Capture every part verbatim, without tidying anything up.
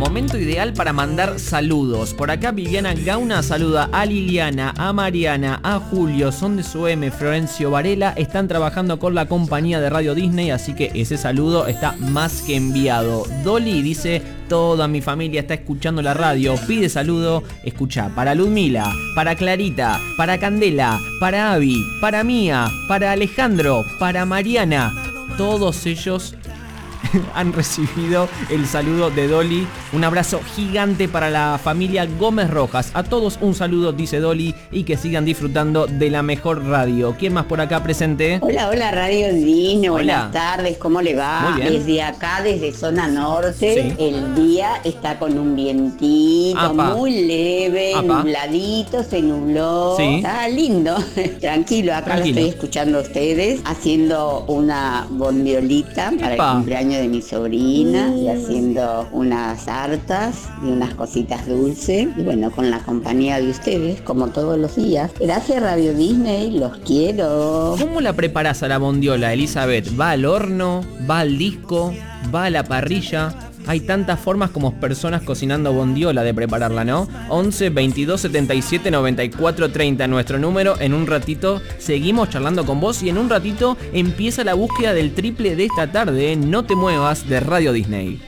momento ideal para mandar saludos. Por acá Viviana Gauna saluda a Liliana, a Mariana, a Julio, son de su M, Florencio Varela, están trabajando con la compañía de Radio Disney, así que ese saludo está más que enviado. Dolly dice, toda mi familia está escuchando la radio, pide saludo, escucha para Ludmila, para Clarita, para Candela, para Avi, para Mía, para Alejandro, para Mariana, todos ellos han recibido el saludo de Dolly. Un abrazo gigante para la familia Gómez Rojas. A todos un saludo, dice Dolly, y que sigan disfrutando de la mejor radio. ¿Quién más por acá presente? Hola, hola Radio Disney, buenas tardes, ¿cómo le va? Muy bien. Desde acá, desde zona norte, Sí. el día está con un vientito Apa. muy leve, Apa. nubladito, se nubló. Sí. Está lindo, tranquilo, acá Tranquilo. lo estoy escuchando a ustedes, haciendo una bondiolita para Epa. el cumpleaños de mi sobrina y haciendo unas hartas y unas cositas dulces. Y bueno, con la compañía de ustedes, como todos los días. Gracias Radio Disney, los quiero. ¿Cómo la preparás a la bondiola, Elizabeth? ¿Va al horno? ¿Va al disco? ¿Va a la parrilla? Hay tantas formas como personas cocinando bondiola de prepararla, ¿no? once, veintidós, setenta y siete, noventa y cuatro, treinta, nuestro número. En un ratito seguimos charlando con vos y en un ratito empieza la búsqueda del triple de esta tarde, ¿eh? No te muevas, de Radio Disney.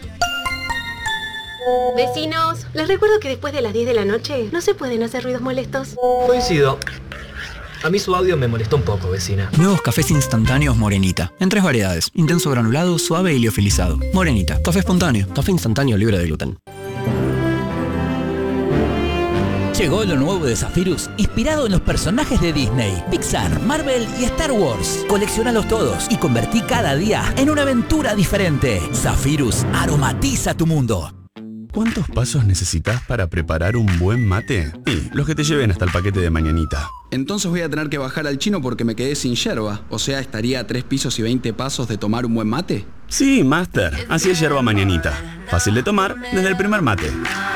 Vecinos, les recuerdo que después de las diez de la noche no se pueden hacer ruidos molestos. Coincido. A mí su audio me molestó un poco, vecina. Nuevos cafés instantáneos Morenita. En tres variedades. Intenso granulado, suave y liofilizado. Morenita. Café espontáneo. Café instantáneo libre de gluten. Llegó lo nuevo de Zephyrus, inspirado en los personajes de Disney, Pixar, Marvel y Star Wars. Colecciónalos todos y convertí cada día en una aventura diferente. Zephyrus aromatiza tu mundo. ¿Cuántos pasos necesitas para preparar un buen mate? Sí, los que te lleven hasta el paquete de mañanita. Entonces voy a tener que bajar al chino porque me quedé sin yerba. O sea, estaría a tres pisos y veinte pasos de tomar un buen mate. Sí, Master. Así es yerba mañanita. Fácil de tomar desde el primer mate.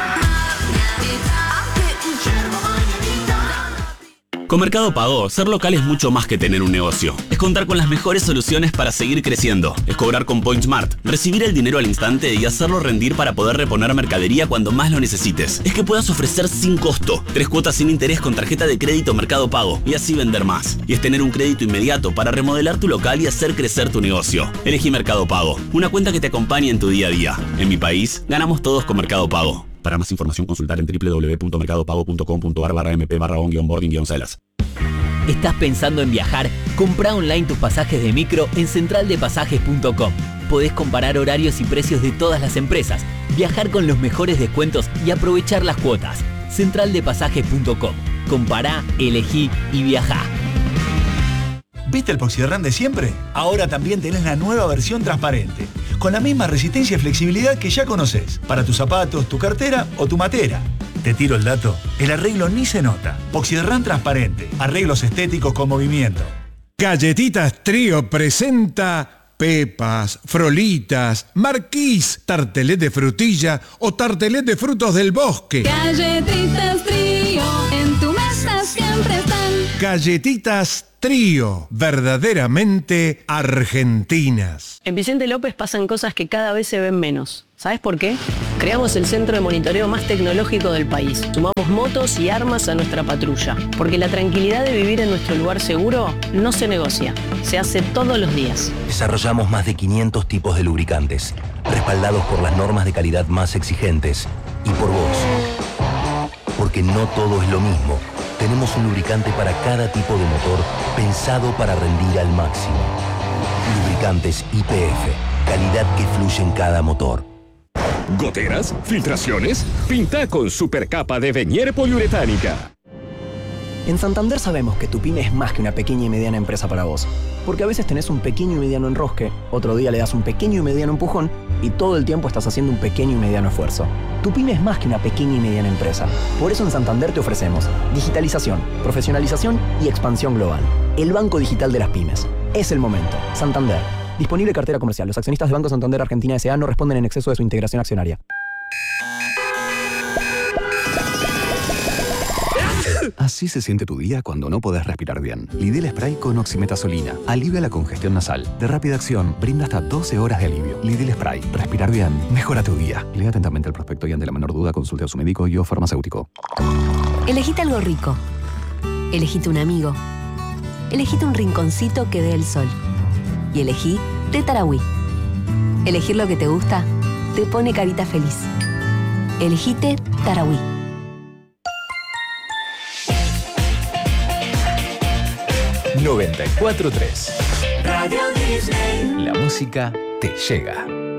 Con Mercado Pago, ser local es mucho más que tener un negocio. Es contar con las mejores soluciones para seguir creciendo. Es cobrar con PointSmart, recibir el dinero al instante y hacerlo rendir para poder reponer mercadería cuando más lo necesites. Es que puedas ofrecer sin costo, tres cuotas sin interés con tarjeta de crédito Mercado Pago y así vender más. Y es tener un crédito inmediato para remodelar tu local y hacer crecer tu negocio. Elegí Mercado Pago, una cuenta que te acompañe en tu día a día. En mi país, ganamos todos con Mercado Pago. Para más información consultar en doble u doble u doble u punto mercado pago punto com punto a r barra mp barra on-boarding-celas. ¿Estás pensando en viajar? Comprá online tus pasajes de micro en central de pasajes punto com. Podés comparar horarios y precios de todas las empresas, viajar con los mejores descuentos y aprovechar las cuotas. central de pasajes punto com. Compará, elegí y viajá. ¿Viste el Poxirran de siempre? Ahora también tenés la nueva versión transparente, con la misma resistencia y flexibilidad que ya conocés, para tus zapatos, tu cartera o tu matera. Te tiro el dato, el arreglo ni se nota. Poxirran transparente, arreglos estéticos con movimiento. Galletitas Trío presenta pepas, frolitas, marquís, tartelet de frutilla o tartelet de frutos del bosque. Galletitas Trío, en tu mesa siempre están. Galletitas Trío, verdaderamente argentinas. En Vicente López pasan cosas que cada vez se ven menos. ¿Sabes por qué? Creamos el centro de monitoreo más tecnológico del país. Sumamos motos y armas a nuestra patrulla. Porque la tranquilidad de vivir en nuestro lugar seguro no se negocia. Se hace todos los días. Desarrollamos más de quinientos tipos de lubricantes, respaldados por las normas de calidad más exigentes y por vos. Porque no todo es lo mismo. Tenemos un lubricante para cada tipo de motor pensado para rendir al máximo. Lubricantes Y P F, calidad que fluye en cada motor. ¿Goteras? ¿Filtraciones? Pinta con supercapa de Venier poliuretánica. En Santander sabemos que tu pyme es más que una pequeña y mediana empresa para vos. Porque a veces tenés un pequeño y mediano enrosque, otro día le das un pequeño y mediano empujón y todo el tiempo estás haciendo un pequeño y mediano esfuerzo. Tu pyme es más que una pequeña y mediana empresa. Por eso en Santander te ofrecemos digitalización, profesionalización y expansión global. El banco digital de las pymes. Es el momento. Santander. Disponible cartera comercial. Los accionistas de Banco Santander Argentina S A no responden en exceso de su integración accionaria. Así se siente tu día cuando no podés respirar bien. Lidl Spray con oximetazolina. Alivia la congestión nasal. De rápida acción, brinda hasta doce horas de alivio. Lidl Spray. Respirar bien. Mejora tu día. Lea atentamente el prospecto y ante la menor duda consulte a su médico y o farmacéutico. Elegite algo rico. Elegite un amigo. Elegite un rinconcito que dé el sol. Y elegí Té Tarahui. Elegir lo que te gusta te pone carita feliz. Elegite Tarahui. noventa y cuatro punto tres. Radio Disney. La música te llega.